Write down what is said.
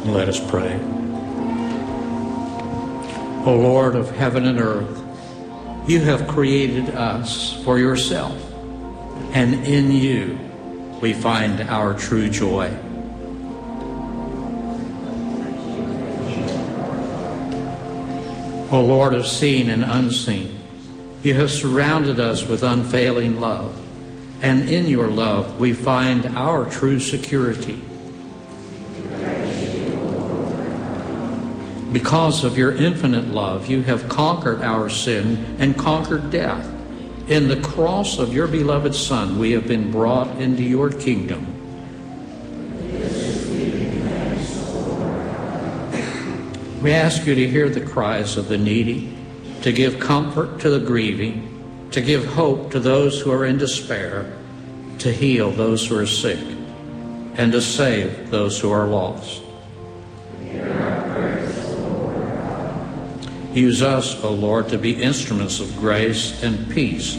Let us pray. O Lord of heaven and earth, you have created us for yourself, and in you we find our true joy. O Lord of seen and unseen, you have surrounded us with unfailing love, and in your love we find our true security. Because of your infinite love, you have conquered our sin and conquered death. In the cross of your beloved Son, we have been brought into your kingdom. We ask you to hear the cries of the needy, to give comfort to the grieving, to give hope to those who are in despair, to heal those who are sick, and to save those who are lost. Use us, O Lord, to be instruments of grace and peace